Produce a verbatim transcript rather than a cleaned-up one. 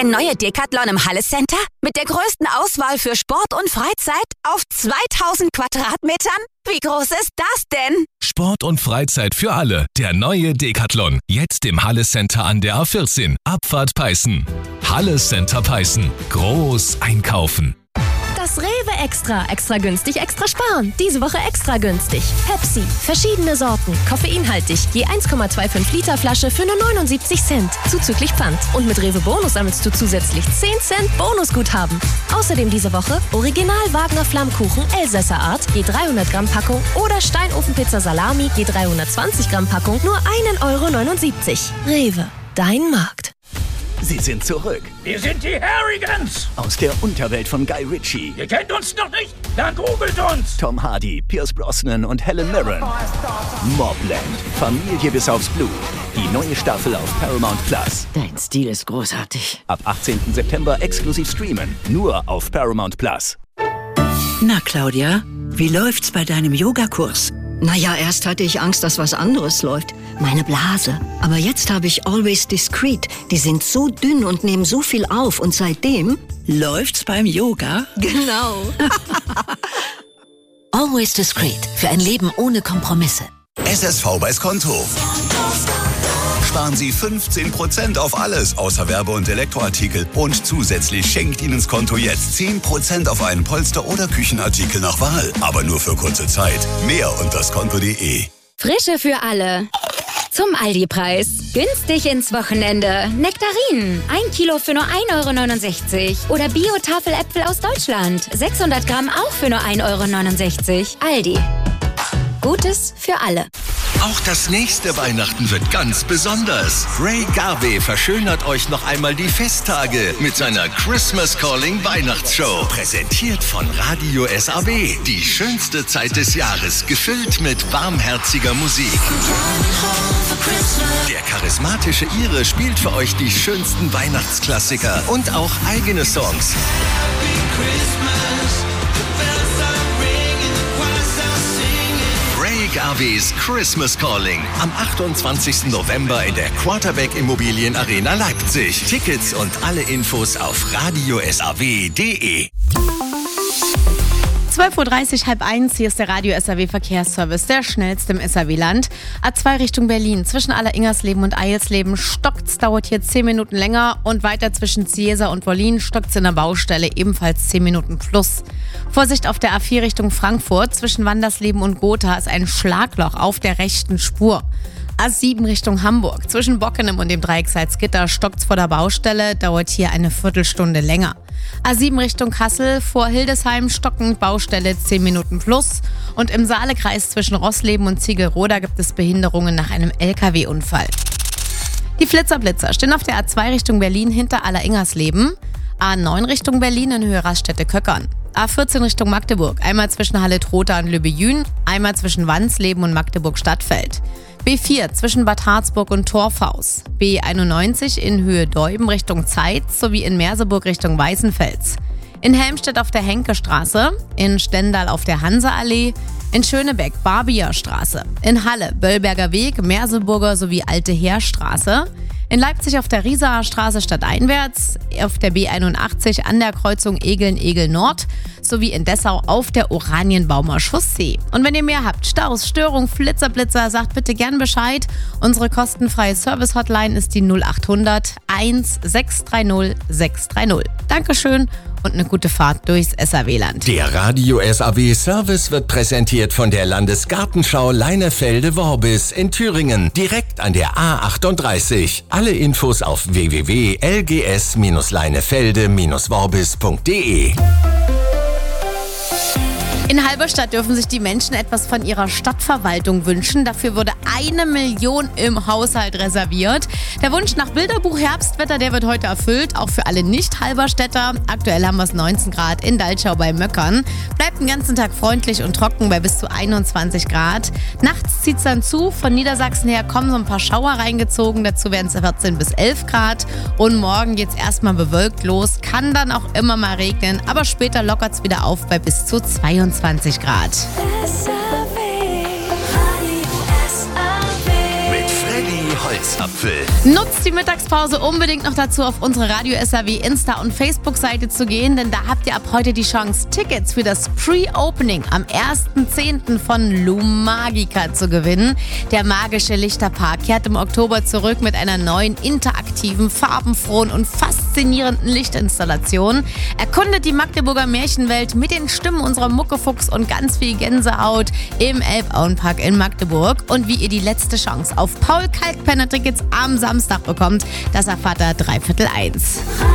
Der neue Decathlon im Halle Center mit der größten Auswahl für Sport und Freizeit auf zweitausend Quadratmetern? Wie groß ist das denn? Sport und Freizeit für alle. Der neue Decathlon. Jetzt im Halle Center an der A vierzehn. Abfahrt Peißen. Halle Center Peißen. Groß einkaufen. Das Rewe Extra. Extra günstig, extra sparen. Diese Woche extra günstig. Pepsi. Verschiedene Sorten. Koffeinhaltig. Je eins Komma fünfundzwanzig Liter Flasche für nur neunundsiebzig Cent. Zuzüglich Pfand. Und mit Rewe Bonus sammelst du zusätzlich zehn Cent Bonusguthaben. Außerdem diese Woche Original Wagner Flammkuchen Elsässer Art. Je dreihundert Gramm Packung. Oder Steinofenpizza Salami. Je dreihundertzwanzig Gramm Packung. Nur ein Euro neunundsiebzig. Rewe. Dein Markt. Sie sind zurück. Wir sind die Harrigans. Aus der Unterwelt von Guy Ritchie. Ihr kennt uns noch nicht? Dann googelt uns. Tom Hardy, Pierce Brosnan und Helen Mirren. Mobland. Familie bis aufs Blut. Die neue Staffel auf Paramount Plus. Dein Stil ist großartig. Ab achtzehnten September exklusiv streamen. Nur auf Paramount Plus. Na, Claudia, wie läuft's bei deinem Yogakurs? Naja, erst hatte ich Angst, dass was anderes läuft. Meine Blase. Aber jetzt habe ich Always Discreet. Die sind so dünn und nehmen so viel auf. Und seitdem... Läuft's beim Yoga? Genau. Always Discreet. Für ein Leben ohne Kompromisse. S S V bei Skonto. Sparen Sie fünfzehn Prozent auf alles außer Werbe- und Elektroartikel. Und zusätzlich schenkt Ihnen Skonto jetzt zehn Prozent auf einen Polster- oder Küchenartikel nach Wahl. Aber nur für kurze Zeit. Mehr unter skonto punkt de. Frische für alle. Zum Aldi-Preis. Günstig ins Wochenende. Nektarinen. Ein Kilo für nur ein Euro neunundsechzig. Oder Bio-Tafeläpfel aus Deutschland. sechshundert Gramm auch für nur ein Euro neunundsechzig. Aldi. Gutes für alle. Auch das nächste Weihnachten wird ganz besonders. Ray Garvey verschönert euch noch einmal die Festtage mit seiner Christmas Calling Weihnachtsshow. Präsentiert von Radio S A W. Die schönste Zeit des Jahres, gefüllt mit warmherziger Musik. Der charismatische Ire spielt für euch die schönsten Weihnachtsklassiker und auch eigene Songs. Garveys Christmas Calling am achtundzwanzigsten November in der Quarterback Immobilien Arena Leipzig. Tickets und alle Infos auf radio s a w punkt de. zwölf Uhr dreißig, halb eins, hier ist der Radio S A W Verkehrsservice, der schnellste im S A W-Land. A zwei Richtung Berlin, zwischen Aller-Ingersleben und Eilsleben stockt's, dauert hier zehn Minuten länger und weiter zwischen Ziesa und Wollin stockt's in der Baustelle, ebenfalls zehn Minuten plus. Vorsicht auf der A vier Richtung Frankfurt, zwischen Wandersleben und Gotha ist ein Schlagloch auf der rechten Spur. A sieben Richtung Hamburg, zwischen Bockenem und dem Dreieck Salzgitter stockt's vor der Baustelle, dauert hier eine Viertelstunde länger. A sieben Richtung Kassel, vor Hildesheim stockend, Baustelle zehn Minuten plus. Und im Saalekreis zwischen Rossleben und Ziegelroda gibt es Behinderungen nach einem L K W-Unfall. Die Flitzerblitzer stehen auf der A zwei Richtung Berlin hinter Aller-Ingersleben, A neun Richtung Berlin in Höhe Raststätte-Köckern, A vierzehn Richtung Magdeburg, einmal zwischen Halle-Trotha und Lübbe-Jün, einmal zwischen Wansleben und Magdeburg-Stadtfeld. B vier zwischen Bad Harzburg und Torfhaus, B einundneunzig in Höhe Deuben Richtung Zeitz sowie in Merseburg Richtung Weißenfels. In Helmstedt auf der Henkestraße, in Stendal auf der Hanseallee, in Schönebeck Barbierstraße, in Halle Böllberger Weg, Merseburger sowie Alte Heerstraße, in Leipzig auf der Riesaer Straße stadteinwärts, auf der B einundachtzig an der Kreuzung Egeln-Egel Nord sowie in Dessau auf der Oranienbaumer Chaussee. Und wenn ihr mehr habt, Staus, Störung, Flitzer, Blitzer, sagt bitte gern Bescheid. Unsere kostenfreie Service-Hotline ist die null achthundert eins sechs drei null sechs drei null. Dankeschön und eine gute Fahrt durchs S A W-Land. Der Radio S A W-Service wird präsentiert von der Landesgartenschau Leinefelde-Worbis in Thüringen, direkt an der A achtunddreißig. Alle Infos auf w w w punkt l g s leinefelde worbis punkt de. In Halberstadt dürfen sich die Menschen etwas von ihrer Stadtverwaltung wünschen. Dafür wurde eine Million im Haushalt reserviert. Der Wunsch nach Bilderbuch Herbstwetter, der wird heute erfüllt, auch für alle Nicht-Halberstädter. Aktuell haben wir es neunzehn Grad in Daltschau bei Möckern. Bleibt den ganzen Tag freundlich und trocken bei bis zu einundzwanzig Grad. Nachts zieht es dann zu. Von Niedersachsen her kommen so ein paar Schauer reingezogen. Dazu werden es vierzehn bis elf Grad. Und morgen geht es erstmal bewölkt los. Kann dann auch immer mal regnen. Aber später lockert es wieder auf bei bis zu zweiundzwanzig Grad. Mit Freddy Holz. Eiszapfel. Nutzt die Mittagspause unbedingt noch dazu, auf unsere Radio S R W Insta- und Facebook-Seite zu gehen, denn da habt ihr ab heute die Chance, Tickets für das Pre-Opening am ersten zehnten von Lumagica zu gewinnen. Der magische Lichterpark kehrt im Oktober zurück mit einer neuen, interaktiven, farbenfrohen und faszinierenden Lichtinstallation. Erkundet die Magdeburger Märchenwelt mit den Stimmen unserer Muckefuchs und ganz viel Gänsehaut im Elbauenpark in Magdeburg. Und wie ihr die letzte Chance auf Paul Kalkpenner Tickets am Samstag bekommt, das erfahrt ihr dreiviertel eins.